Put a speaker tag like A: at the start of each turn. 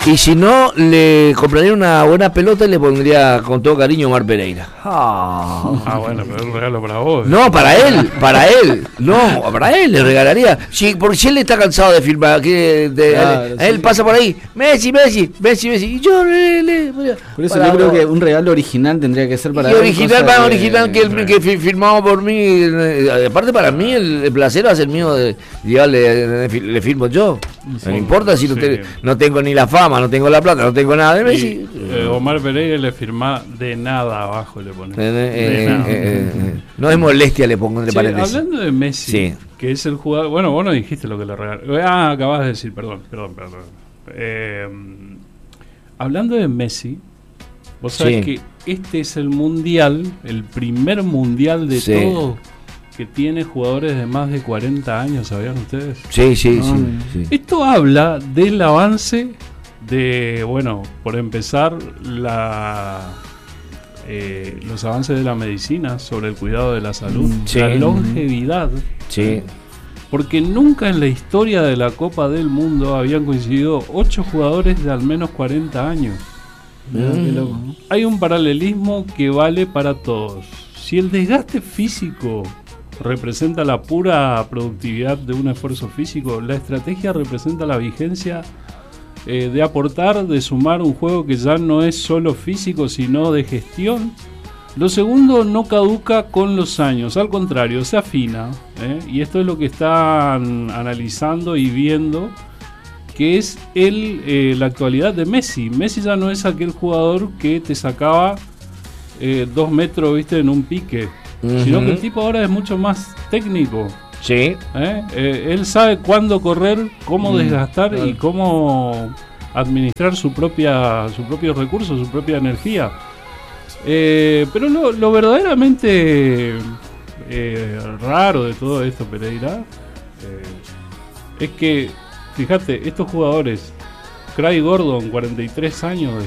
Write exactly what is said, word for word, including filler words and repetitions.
A: Y si no, le compraría una buena pelota y le pondría con todo cariño Omar Pereira.
B: Ah, ah bueno, pero es un regalo para vos.
A: No, para él, para él. No, para él le regalaría. Sí, porque si él está cansado de filmar, que de,
C: Claro,
A: él,
C: sí.
A: él pasa por ahí, Messi, Messi, Messi, Messi. Y yo le, le-
C: Por eso
A: para
C: yo creo
A: vos.
C: que un regalo original tendría que ser para
A: Y
C: él,
A: original,
C: cosa
A: más
C: de-
A: original que el que fi- firmado por mí. eh, Aparte, para mí, el, el placer va a ser mío de llevarle, le, le firmo yo.
B: Sí.
A: No me importa si no,
B: Sí.
A: te- no tengo ni la fama, no tengo la plata, no tengo nada de Messi.
B: Y, eh, Omar Pereira le firma de nada abajo, le pone.
A: Eh, eh,
B: De
A: eh,
B: nada.
A: eh, eh, no es molestia, le pongo entre
B: Che,
A: paréntesis.
B: hablando de Messi,
A: Sí.
B: que es el jugador. Bueno, vos no dijiste lo que le regaló. Ah, acabas de decir, perdón, perdón, perdón. Eh, hablando de Messi, vos sabés
A: Sí.
B: que este es el mundial, el primer mundial de
A: Sí.
B: todos que tiene jugadores de más de cuarenta años, ¿sabían ustedes?
A: Sí, sí,
C: Ah,
A: sí,
C: mira.
A: sí.
B: Esto habla del avance de, bueno, por empezar, la eh, los avances de la medicina sobre el cuidado de la salud,
A: Sí.
B: la longevidad,
A: Sí.
B: porque nunca en la historia de la Copa del Mundo habían coincidido ocho jugadores de al menos cuarenta años.
C: Mirá, qué loco.
B: Hay un paralelismo que vale para todos. Si el desgaste físico representa la pura productividad de un esfuerzo físico, la estrategia representa la vigencia eh, de aportar, de sumar un juego que ya no es solo físico, sino de gestión. Lo segundo no caduca con los años, al contrario, se afina. ¿eh? Y esto es lo que están analizando y viendo, que es el, eh, la actualidad de Messi. Messi ya no es aquel jugador que te sacaba eh, dos metros, viste, en un pique, sino que el tipo ahora es mucho más técnico.
A: Sí.
B: ¿eh? Eh, él sabe cuándo correr, cómo
C: Mm,
B: desgastar
C: claro.
B: y cómo administrar su propia, su propio recurso, su propia energía. Eh, pero lo, lo verdaderamente eh, raro de todo esto, Pereira, eh, es que, fíjate, estos jugadores, Craig Gordon, cuarenta y tres años,